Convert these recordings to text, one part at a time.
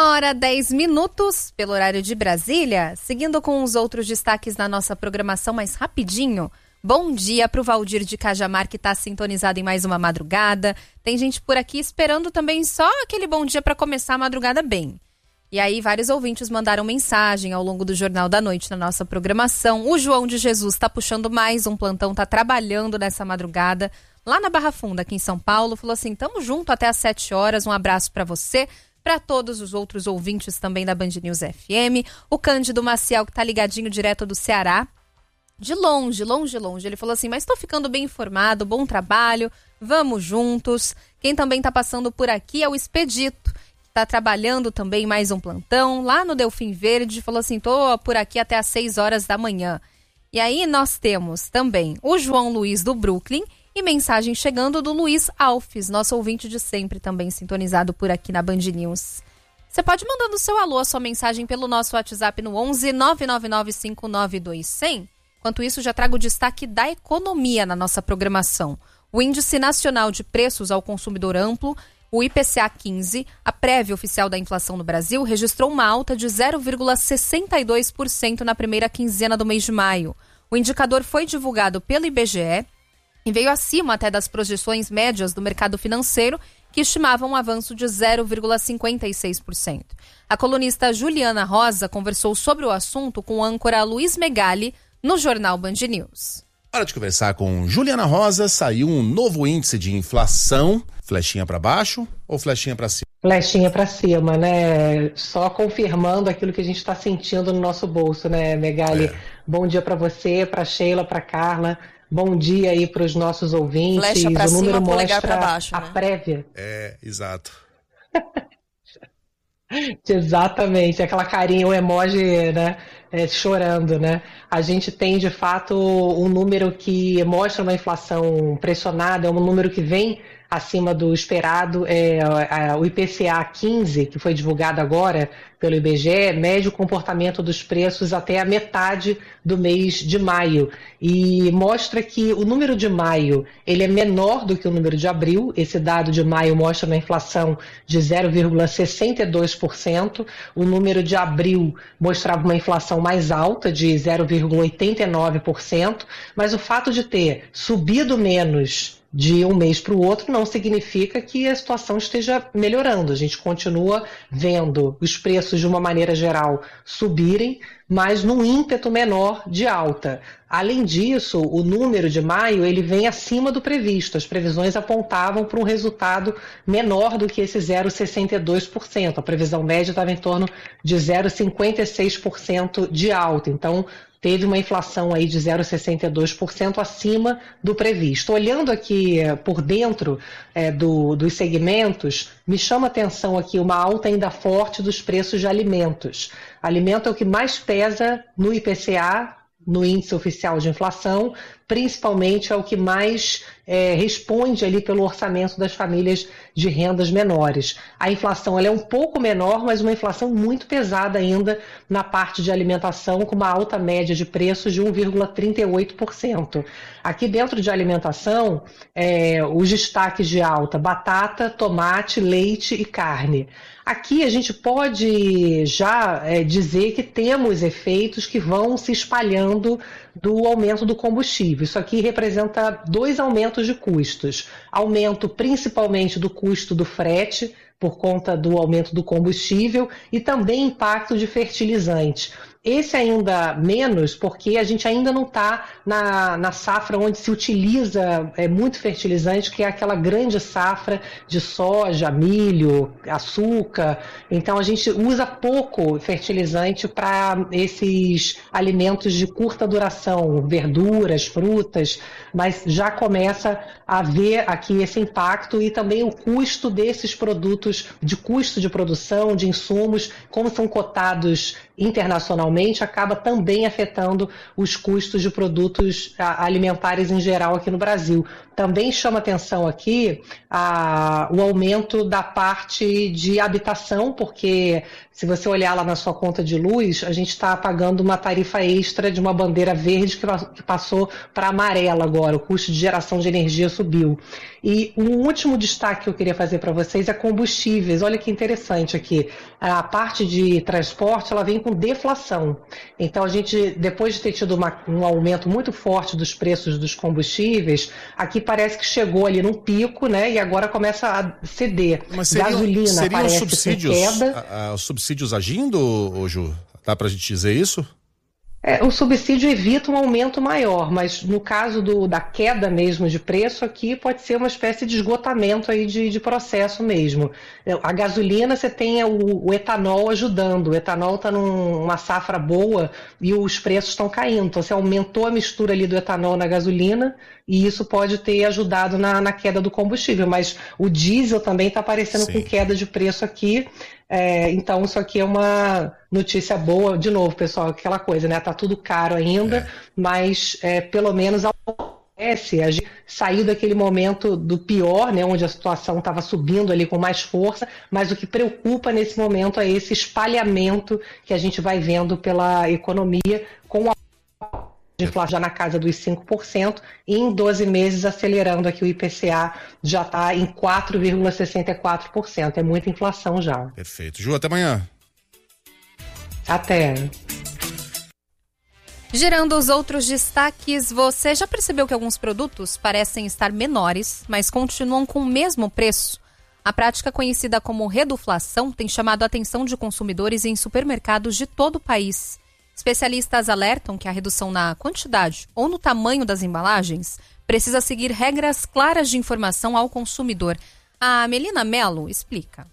1h10 pelo horário de Brasília. Seguindo com os outros destaques da nossa programação mais rapidinho. Bom dia para o Valdir de Cajamar, que está sintonizado em mais uma madrugada. Tem gente por aqui esperando também só aquele bom dia para começar a madrugada bem. E aí vários ouvintes mandaram mensagem ao longo do Jornal da Noite na nossa programação. O João de Jesus está puxando mais um plantão, está trabalhando nessa madrugada lá na Barra Funda, aqui em São Paulo. Falou assim, tamo junto até às 7 horas, um abraço para você, para todos os outros ouvintes também da Band News FM. O Cândido Maciel, que tá ligadinho direto do Ceará. De longe. Ele falou assim, mas tô ficando bem informado, bom trabalho, vamos juntos. Quem também tá passando por aqui é o Expedito, que tá trabalhando também mais um plantão lá no Delfim Verde. Falou assim, tô por aqui até às 6 horas da manhã. E aí nós temos também o João Luiz do Brooklyn e mensagem chegando do Luiz Alves, nosso ouvinte de sempre também sintonizado por aqui na Band News. Você pode mandando o seu alô, a sua mensagem pelo nosso WhatsApp no 11 999 592 100. Enquanto isso, já trago o destaque da economia na nossa programação. O Índice Nacional de Preços ao Consumidor Amplo, o IPCA 15, a prévia oficial da inflação no Brasil, registrou uma alta de 0,62% na primeira quinzena do mês de maio. O indicador foi divulgado pelo IBGE e veio acima até das projeções médias do mercado financeiro, que estimavam um avanço de 0,56%. A colunista Juliana Rosa conversou sobre o assunto com o âncora Luiz Megali, no Jornal Band News. Hora de conversar com Juliana Rosa. Saiu um novo índice de inflação. Flechinha para baixo ou flechinha para cima? Flechinha para cima, né? Só confirmando aquilo que a gente está sentindo no nosso bolso, né, Megali? Bom dia para você, para Sheila, para Carla. Bom dia aí para os nossos ouvintes. Flecha para cima, número polegar mostra para baixo, a né? prévia. Exato. Exatamente, aquela carinha, o emoji, né, chorando, né? A gente tem, de fato, um número que mostra uma inflação pressionada, é um número que vem acima do esperado. O IPCA 15, que foi divulgado agora pelo IBGE, mede o comportamento dos preços até a metade do mês de maio e mostra que o número de maio ele é menor do que o número de abril. Esse dado de maio mostra uma inflação de 0,62%. O número de abril mostrava uma inflação mais alta, de 0,89%, mas o fato de ter subido menos de um mês para o outro não significa que a situação esteja melhorando. A gente continua vendo os preços de uma maneira geral subirem, mas num ímpeto menor de alta. Além disso, o número de maio ele vem acima do previsto. As previsões apontavam para um resultado menor do que esse 0,62%. A previsão média estava em torno de 0,56% de alta. Então, teve uma inflação aí de 0,62% acima do previsto. Olhando aqui por dentro dos segmentos, me chama a atenção aqui uma alta ainda forte dos preços de alimentos. Alimento é o que mais pesa no IPCA, no índice oficial de inflação, principalmente é o que mais responde ali pelo orçamento das famílias de rendas menores. A inflação ela é um pouco menor, mas uma inflação muito pesada ainda na parte de alimentação, com uma alta média de preços de 1,38%. Aqui dentro de alimentação, os destaques de alta: batata, tomate, leite e carne. Aqui a gente pode já dizer que temos efeitos que vão se espalhando do aumento do combustível. Isso aqui representa 2 aumentos de custos. Aumento principalmente do custo do frete, por conta do aumento do combustível, e também impacto de fertilizante. Esse ainda menos, porque a gente ainda não está na safra onde se utiliza muito fertilizante, que é aquela grande safra de soja, milho, açúcar. Então a gente usa pouco fertilizante para esses alimentos de curta duração, verduras, frutas, mas já começa a ver aqui esse impacto e também o custo desses produtos, de custo de produção, de insumos, como são cotados internacionalmente, acaba também afetando os custos de produtos alimentares em geral aqui no Brasil. Também chama atenção aqui o aumento da parte de habitação, porque se você olhar lá na sua conta de luz, a gente está pagando uma tarifa extra de uma bandeira verde que passou para amarela agora, o custo de geração de energia subiu. E um último destaque que eu queria fazer para vocês é combustíveis. Olha que interessante aqui, a parte de transporte ela vem com deflação. Então a gente, depois de ter tido um aumento muito forte dos preços dos combustíveis, aqui parece que chegou ali num pico, né? E agora começa a ceder. Mas Gasolina parece subsídios, queda. Os subsídios agindo, Ju? Dá pra gente dizer isso? O subsídio evita um aumento maior, mas no caso da queda mesmo de preço aqui pode ser uma espécie de esgotamento aí de processo mesmo. A gasolina você tem o etanol ajudando, o etanol está numa safra boa e os preços estão caindo, então você aumentou a mistura ali do etanol na gasolina e isso pode ter ajudado na queda do combustível, mas o diesel também está aparecendo com queda de preço aqui. Então isso aqui é uma notícia boa, de novo, pessoal, aquela coisa, né? Tá tudo caro ainda, mas pelo menos acontece a gente sair daquele momento do pior, né? Onde a situação estava subindo ali com mais força, mas o que preocupa nesse momento é esse espalhamento que a gente vai vendo pela economia com a inflação já na casa dos 5% e em 12 meses acelerando aqui o IPCA já está em 4,64%. É muita inflação já. Perfeito. Ju, até amanhã. Até. Girando os outros destaques, você já percebeu que alguns produtos parecem estar menores, mas continuam com o mesmo preço? A prática conhecida como reduflação tem chamado a atenção de consumidores em supermercados de todo o país. Especialistas alertam que a redução na quantidade ou no tamanho das embalagens precisa seguir regras claras de informação ao consumidor. A Melina Mello explica.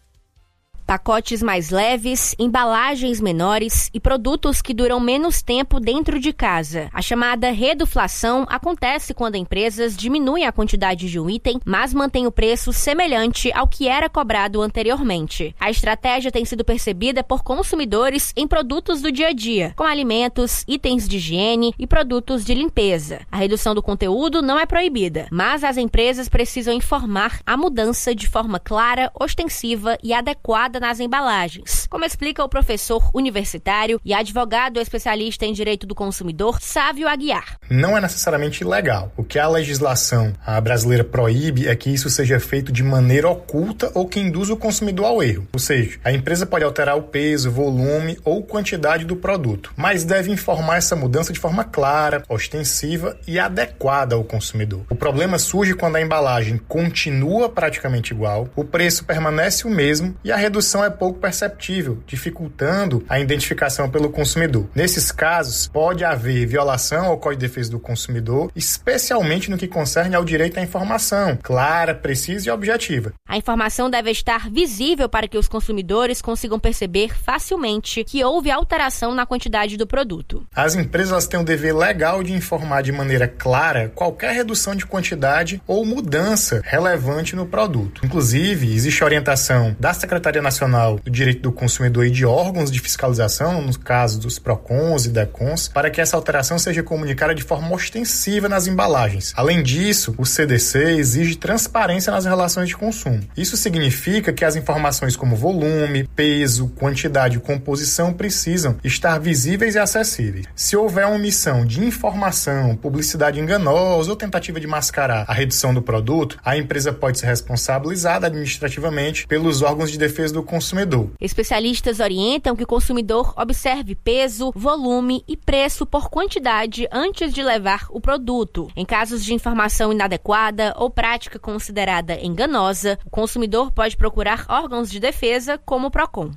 Pacotes mais leves, embalagens menores e produtos que duram menos tempo dentro de casa. A chamada reduflação acontece quando empresas diminuem a quantidade de um item, mas mantêm o preço semelhante ao que era cobrado anteriormente. A estratégia tem sido percebida por consumidores em produtos do dia a dia, como alimentos, itens de higiene e produtos de limpeza. A redução do conteúdo não é proibida, mas as empresas precisam informar a mudança de forma clara, ostensiva e adequada nas embalagens, como explica o professor universitário e advogado especialista em direito do consumidor, Sávio Aguiar. Não é necessariamente ilegal. O que a legislação brasileira proíbe é que isso seja feito de maneira oculta ou que induza o consumidor ao erro. Ou seja, a empresa pode alterar o peso, volume ou quantidade do produto, mas deve informar essa mudança de forma clara, ostensiva e adequada ao consumidor. O problema surge quando a embalagem continua praticamente igual, o preço permanece o mesmo e a redução é pouco perceptível, dificultando a identificação pelo consumidor. Nesses casos, pode haver violação ao Código de Defesa do Consumidor, especialmente no que concerne ao direito à informação, clara, precisa e objetiva. A informação deve estar visível para que os consumidores consigam perceber facilmente que houve alteração na quantidade do produto. As empresas têm o dever legal de informar de maneira clara qualquer redução de quantidade ou mudança relevante no produto. Inclusive, existe orientação da Secretaria Nacional do Direito do Consumidor e de órgãos de fiscalização, no caso dos PROCONs e DECONs, para que essa alteração seja comunicada de forma ostensiva nas embalagens. Além disso, o CDC exige transparência nas relações de consumo. Isso significa que as informações como volume, peso, quantidade e composição precisam estar visíveis e acessíveis. Se houver uma omissão de informação, publicidade enganosa ou tentativa de mascarar a redução do produto, a empresa pode ser responsabilizada administrativamente pelos órgãos de defesa do consumidor. Especialistas orientam que o consumidor observe peso, volume e preço por quantidade antes de levar o produto. Em casos de informação inadequada ou prática considerada enganosa, o consumidor pode procurar órgãos de defesa como o PROCON.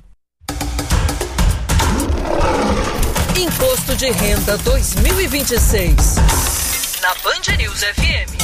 Imposto de Renda 2026. Na Band News FM.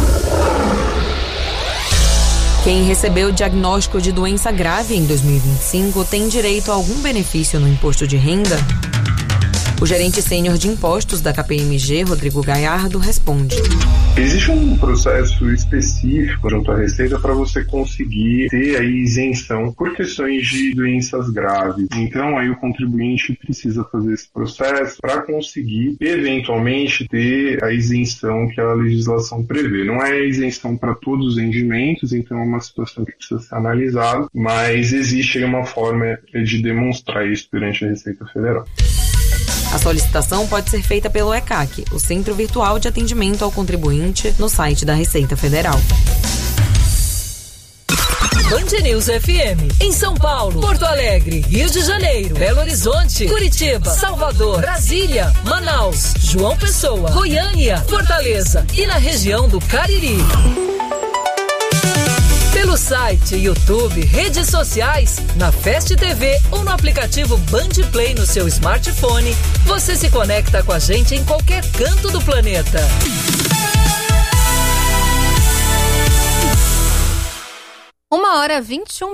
Quem recebeu o diagnóstico de doença grave em 2025 tem direito a algum benefício no imposto de renda? O gerente sênior de impostos da KPMG, Rodrigo Galhardo, responde. Existe um processo específico junto à Receita para você conseguir ter a isenção por questões de doenças graves. Então, aí o contribuinte precisa fazer esse processo para conseguir, eventualmente, ter a isenção que a legislação prevê. Não é isenção para todos os rendimentos, então é uma situação que precisa ser analisada, mas existe aí uma forma de demonstrar isso perante a Receita Federal. A solicitação pode ser feita pelo ECAC, o Centro Virtual de Atendimento ao Contribuinte, no site da Receita Federal. Band News FM, em São Paulo, Porto Alegre, Rio de Janeiro, Belo Horizonte, Curitiba, Salvador, Brasília, Manaus, João Pessoa, Goiânia, Fortaleza e na região do Cariri. Pelo site, YouTube, redes sociais, na Fast TV ou no aplicativo Band Play no seu smartphone, você se conecta com a gente em qualquer canto do planeta. 1h21.